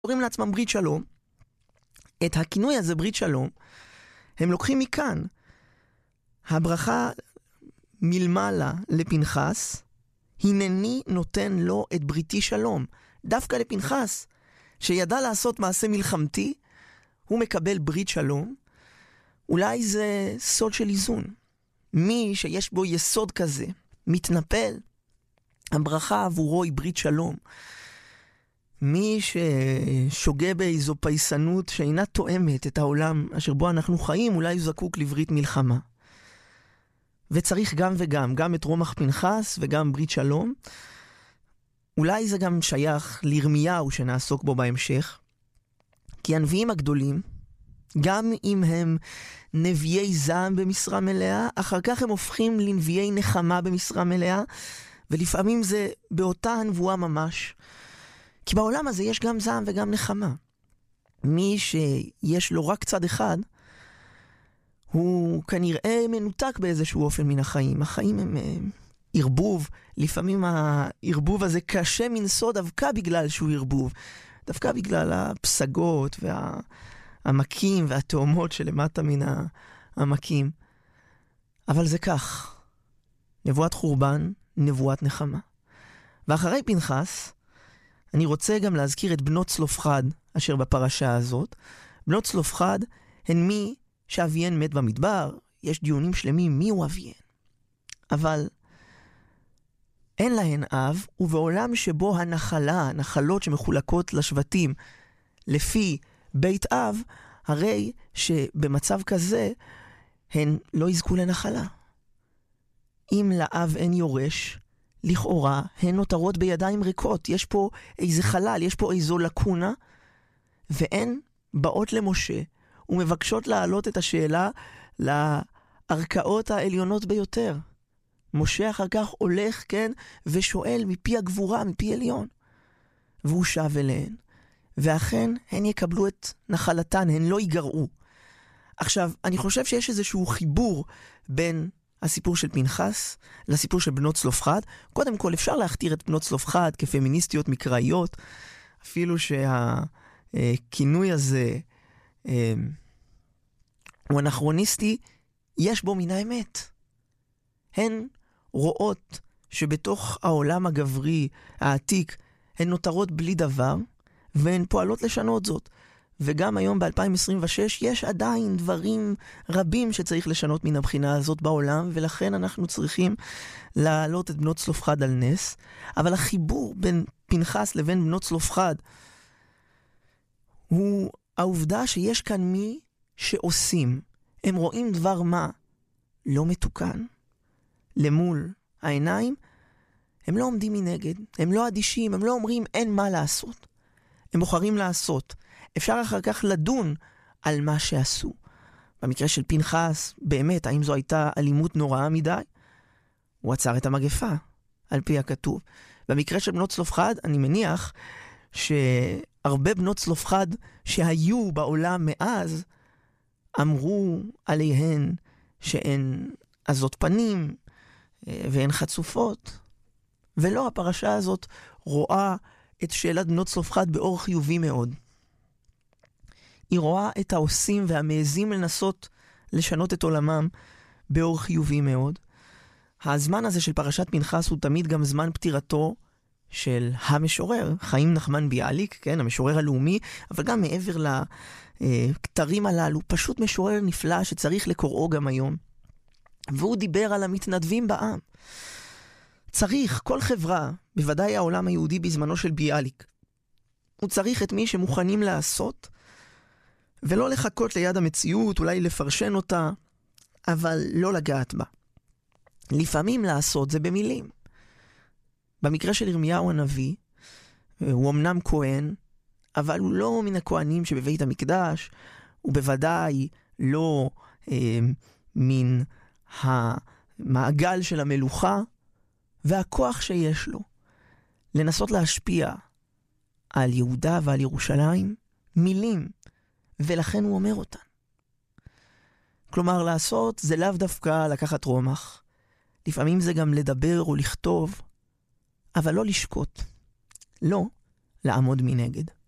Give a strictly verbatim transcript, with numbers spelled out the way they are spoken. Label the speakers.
Speaker 1: קוראים לעצמם ברית שלום. את הכינוי הזה, ברית שלום, הם לוקחים מכאן. הברכה מלמעלה לפנחס, הנני נותן לו את בריתי שלום. דווקא לפנחס, שידע לעשות מעשה מלחמתי, הוא מקבל ברית שלום. אולי זה סוד של איזון. מי שיש בו יסוד כזה, מתנפל, הברכה עבורו היא ברית שלום. מי ששוגה באיזו פייסנות שאינה תואמת את העולם אשר בו אנחנו חיים, אולי הוא זקוק לברית מלחמה. וצריך גם וגם, גם את רומח פנחס וגם ברית שלום. אולי זה גם שייך לירמיהו שנעסוק בו בהמשך. כי הנביאים הגדולים, גם אם הם נביאי זעם במשרה מלאה, אחר כך הם הופכים לנביאי נחמה במשרה מלאה, ולפעמים זה באותה הנבואה ממש. כי בעולם הזה יש גם זעם וגם נחמה. מי שיש לו רק צד אחד, הוא כנראה מנותק באיזשהו אופן מן החיים. החיים הם, הם ערבוב, לפעמים הערבוב הזה קשה מנסוד דווקא בגלל שהוא ערבוב. דווקא בגלל הפסגות והעמקים והתאומות שלמטה מן העמקים. אבל זה כך. נבואת חורבן, נבואת נחמה. ואחרי פנחס, אני רוצה גם להזכיר את בנות צלופחד, אשר בפרשה הזאת. בנות צלופחד הן מי שאביהן מת במדבר. יש דיונים שלמים מי הוא אביהן. אבל אין להן אב, ובעולם שבו הנחלה, הנחלות שמחולקות לשבטים לפי בית אב, הרי שבמצב כזה הן לא יזכו לנחלה. אם לאב אין יורש, לכאורה הן נותרות בידיים ריקות. יש פה איזה חלל, יש פה איזו לקונה, והן באות למשה ומבקשות להעלות את השאלה לערכאות העליונות ביותר. משה אחר כך הולך, כן, ושואל מפי הגבורה, מפי עליון. והוא שב אליהן. ואכן, הן יקבלו את נחלתן, הן לא ייגרעו. עכשיו, אני חושב שיש איזשהו חיבור בין הסיפור של פנחס לסיפור של בנות צלופחד. קודם כל, אפשר להכתיר את בנות צלופחד כפמיניסטיות מקראיות, אפילו שהכינוי הזה הוא אנכרוניסטי, יש בו מן האמת. הן רואות שבתוך העולם הגברי העתיק הן נותרות בלי דבר, והן פועלות לשנות זאת. וגם היום ב-אלפיים עשרים ושש יש עדיין דברים רבים שצריך לשנות מן הבחינה הזאת בעולם, ולכן אנחנו צריכים להעלות את בנות צלופחד על נס. אבל החיבור בין פנחס לבין בנות צלופחד הוא העובדה שיש כאן מי שעושים. הם רואים דבר מה לא מתוקן למול העיניים, הם לא עומדים מנגד, הם לא אדישים, הם לא אומרים אין מה לעשות. הם בוחרים לעשות. אפשר אחר כך לדון על מה שעשו. במקרה של פנחס, באמת, האם זו הייתה אלימות נוראה מדי? הוא עצר את המגפה, על פי הכתוב. במקרה של בנות צלופחד, אני מניח שהרבה בנות צלופחד שהיו בעולם מאז, אמרו עליהן שהן עזות פנים והן חצופות. ולא, הפרשה הזאת רואה את שאלת בנות צלופחד באור חיובי מאוד. היא רואה את העושים והמעזים לנסות לשנות את עולמם באור חיובי מאוד. הזמן הזה של פרשת פנחס הוא תמיד גם זמן פטירתו של המשורר, חיים נחמן ביאליק, כן, המשורר הלאומי, אבל גם מעבר לכתרים הללו, פשוט משורר נפלא שצריך לקוראו גם היום. והוא דיבר על המתנדבים בעם. צריך, כל חברה, בוודאי העולם היהודי בזמנו של ביאליק, הוא צריך את מי שמוכנים לעשות, ולא לחכות ליד המציאות, אולי לפרשן אותה, אבל לא לגעת בה. לפעמים לעשות זה במילים. במקרה של ירמיהו הנביא, הוא אמנם כהן, אבל הוא לא מן הכהנים שבבית המקדש, הוא בוודאי לא אה, מן המעגל של המלוכה, והכוח שיש לו לנסות להשפיע על יהודה ועל ירושלים, מילים, ולכן הוא אומר אותן. כלומר, לעשות זה לאו דווקא לקחת רומח. לפעמים זה גם לדבר או לכתוב, אבל לא לשקוט. לא לעמוד מנגד.